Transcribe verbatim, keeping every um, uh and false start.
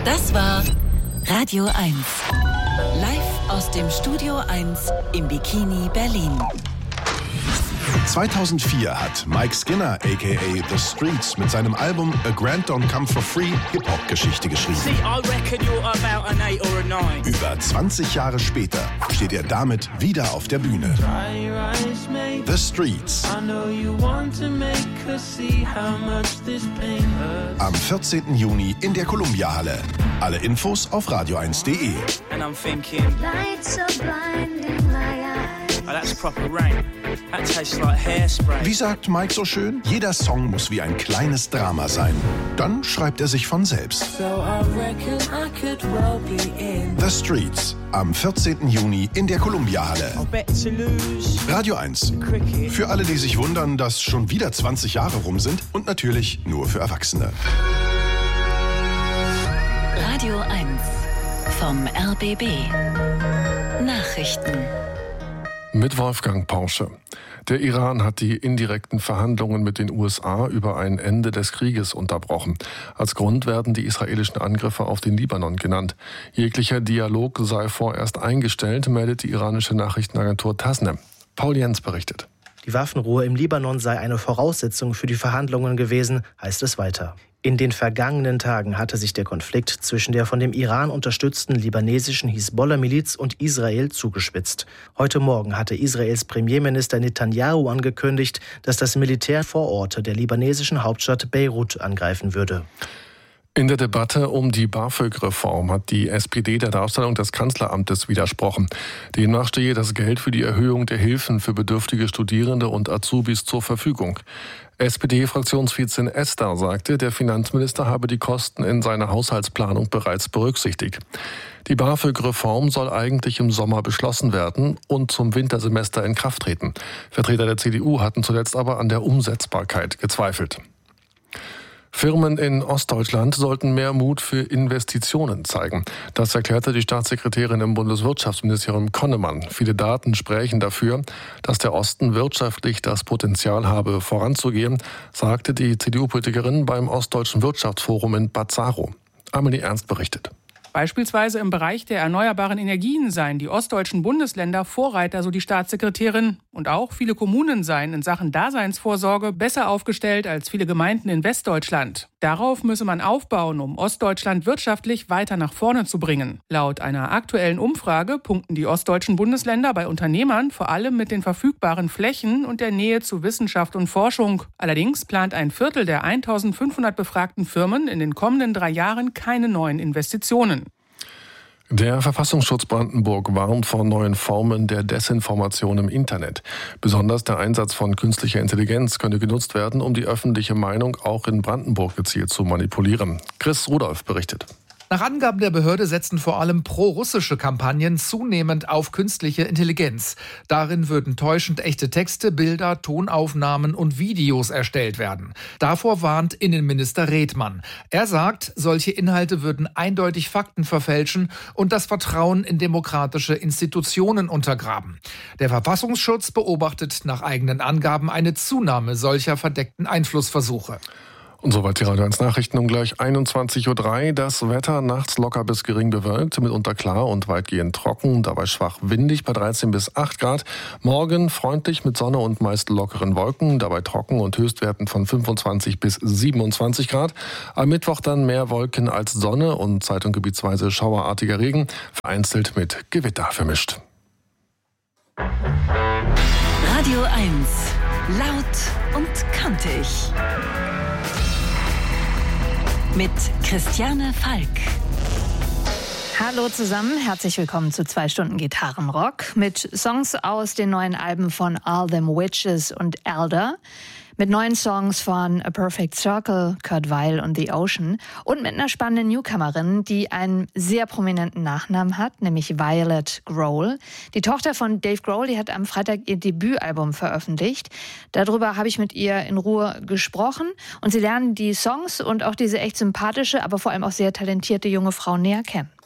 Das war Radio eins. Live aus dem Studio eins im Bikini Berlin. zweitausendvier hat Mike Skinner aka The Streets mit seinem Album A Grant Don't Come For Free Hip-Hop-Geschichte geschrieben. See, I reckon you're about an eight or a nine. Über zwanzig Jahre später steht er damit wieder auf der Bühne. The Streets. Am vierzehnten Juni in der Columbia-Halle. Alle Infos auf radio eins punkt de. And I'm thinking, oh, that's proper rain. That tastes like hairspray. Wie sagt Mike so schön? Jeder Song muss wie ein kleines Drama sein. Dann schreibt er sich von selbst. So I reckon I could well be in. The Streets. Am vierzehnten Juni in der Columbia-Halle. I bet to lose. Radio eins. Cricket. Für alle, die sich wundern, dass schon wieder zwanzig Jahre rum sind. Und natürlich nur für Erwachsene. Radio eins vom R B B. Nachrichten. Mit Wolfgang Porsche. Der Iran hat die indirekten Verhandlungen mit den U S A über ein Ende des Krieges unterbrochen. Als Grund werden die israelischen Angriffe auf den Libanon genannt. Jeglicher Dialog sei vorerst eingestellt, meldet die iranische Nachrichtenagentur Tasnim. Paul Jens berichtet. Die Waffenruhe im Libanon sei eine Voraussetzung für die Verhandlungen gewesen, heißt es weiter. In den vergangenen Tagen hatte sich der Konflikt zwischen der von dem Iran unterstützten libanesischen Hisbollah-Miliz und Israel zugespitzt. Heute Morgen hatte Israels Premierminister Netanyahu angekündigt, dass das Militär Vororte der libanesischen Hauptstadt Beirut angreifen würde. In der Debatte um die BAföG-Reform hat die S P D der Darstellung des Kanzleramtes widersprochen. Demnach stehe das Geld für die Erhöhung der Hilfen für bedürftige Studierende und Azubis zur Verfügung. S P D-Fraktionsvizin Esther sagte, der Finanzminister habe die Kosten in seiner Haushaltsplanung bereits berücksichtigt. Die BAföG-Reform soll eigentlich im Sommer beschlossen werden und zum Wintersemester in Kraft treten. Vertreter der C D U hatten zuletzt aber an der Umsetzbarkeit gezweifelt. Firmen in Ostdeutschland sollten mehr Mut für Investitionen zeigen. Das erklärte die Staatssekretärin im Bundeswirtschaftsministerium Konnemann. Viele Daten sprechen dafür, dass der Osten wirtschaftlich das Potenzial habe, voranzugehen, sagte die C D U-Politikerin beim Ostdeutschen Wirtschaftsforum in Bad Saro. Amelie Ernst berichtet. Beispielsweise im Bereich der erneuerbaren Energien seien die ostdeutschen Bundesländer Vorreiter, so die Staatssekretärin. Und auch viele Kommunen seien in Sachen Daseinsvorsorge besser aufgestellt als viele Gemeinden in Westdeutschland. Darauf müsse man aufbauen, um Ostdeutschland wirtschaftlich weiter nach vorne zu bringen. Laut einer aktuellen Umfrage punkten die ostdeutschen Bundesländer bei Unternehmern vor allem mit den verfügbaren Flächen und der Nähe zu Wissenschaft und Forschung. Allerdings plant ein Viertel der eintausendfünfhundert befragten Firmen in den kommenden drei Jahren keine neuen Investitionen. Der Verfassungsschutz Brandenburg warnt vor neuen Formen der Desinformation im Internet. Besonders der Einsatz von künstlicher Intelligenz könnte genutzt werden, um die öffentliche Meinung auch in Brandenburg gezielt zu manipulieren. Chris Rudolph berichtet. Nach Angaben der Behörde setzen vor allem pro-russische Kampagnen zunehmend auf künstliche Intelligenz. Darin würden täuschend echte Texte, Bilder, Tonaufnahmen und Videos erstellt werden. Davor warnt Innenminister Redmann. Er sagt, solche Inhalte würden eindeutig Fakten verfälschen und das Vertrauen in demokratische Institutionen untergraben. Der Verfassungsschutz beobachtet nach eigenen Angaben eine Zunahme solcher verdeckten Einflussversuche. Und soweit die Radio eins Nachrichten um gleich einundzwanzig Uhr drei. Das Wetter nachts locker bis gering bewölkt, mitunter klar und weitgehend trocken, dabei schwach windig bei dreizehn bis acht Grad. Morgen freundlich mit Sonne und meist lockeren Wolken, dabei trocken und Höchstwerten von fünfundzwanzig bis siebenundzwanzig Grad. Am Mittwoch dann mehr Wolken als Sonne und zeit- und gebietsweise schauerartiger Regen, vereinzelt mit Gewitter vermischt. Radio eins. Laut und kantig. Mit Christiane Falk. Hallo zusammen, herzlich willkommen zu zwei Stunden Gitarrenrock mit Songs aus den neuen Alben von All Them Witches und Elder, mit neuen Songs von A Perfect Circle, Kurt Weill und The Ocean und mit einer spannenden Newcomerin, die einen sehr prominenten Nachnamen hat, nämlich Violet Grohl. Die Tochter von Dave Grohl, die hat am Freitag ihr Debütalbum veröffentlicht. Darüber habe ich mit ihr in Ruhe gesprochen und Sie lernen die Songs und auch diese echt sympathische, aber vor allem auch sehr talentierte junge Frau näher kennen.